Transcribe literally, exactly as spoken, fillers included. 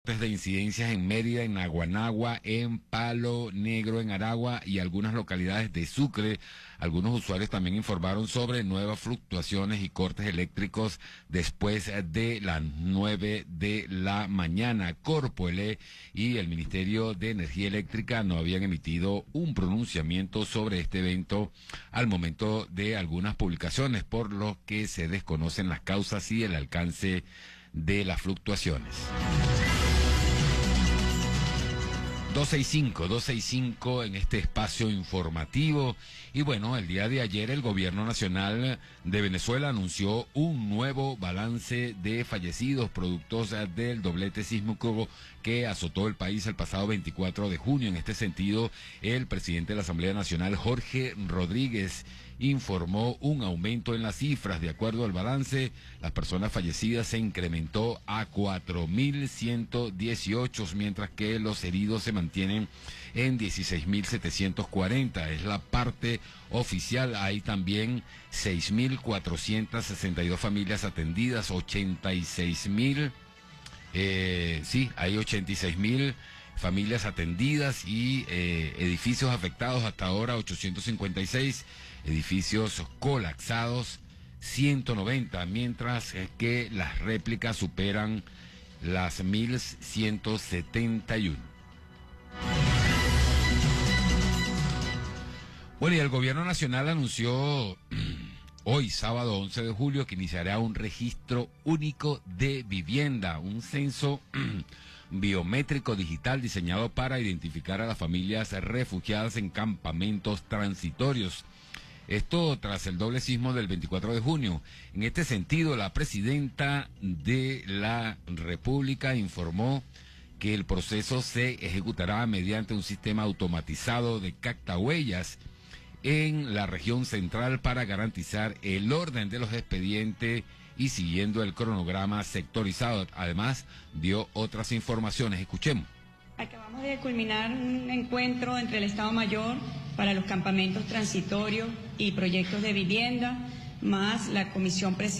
De incidencias en Mérida, en Naguanagua, en Palo Negro, en Aragua y algunas localidades de Sucre. Algunos usuarios también informaron sobre nuevas fluctuaciones y cortes eléctricos después de las nueve de la mañana. Corpoelec y el Ministerio de Energía Eléctrica no habían emitido un pronunciamiento sobre este evento al momento de algunas publicaciones, por lo que se desconocen las causas y el alcance de las fluctuaciones. doscientos sesenta y cinco, doscientos sesenta y cinco en este espacio informativo. Y bueno, el día de ayer el gobierno nacional de Venezuela anunció un nuevo balance de fallecidos productos del doblete sísmico que azotó el país el pasado veinticuatro de junio. En este sentido, el presidente de la Asamblea Nacional, Jorge Rodríguez, informó un aumento en las cifras. De acuerdo al balance, las personas fallecidas se incrementó a cuatro mil ciento dieciocho, mientras que los heridos se mantienen en dieciséis mil setecientos cuarenta. Es la parte oficial. Hay también seis mil cuatrocientas sesenta y dos familias atendidas, ochenta y seis mil, eh, sí, hay ochenta y seis mil familias atendidas y eh, edificios afectados hasta ahora ochocientos cincuenta y seis, edificios colapsados ciento noventa, mientras que las réplicas superan las mil ciento setenta y uno. Bueno, y el gobierno nacional anunció hoy, sábado once de julio, que iniciará un registro único de vivienda, un censo biométrico digital diseñado para identificar a las familias refugiadas en campamentos transitorios. Esto tras el doble sismo del veinticuatro de junio. En este sentido, la presidenta de la República informó que el proceso se ejecutará mediante un sistema automatizado de captahuellas en la región central para garantizar el orden de los expedientes y siguiendo el cronograma sectorizado. Además, dio otras informaciones. Escuchemos. Acabamos de culminar un encuentro entre el Estado Mayor para los campamentos transitorios y proyectos de vivienda, más la Comisión Presidencial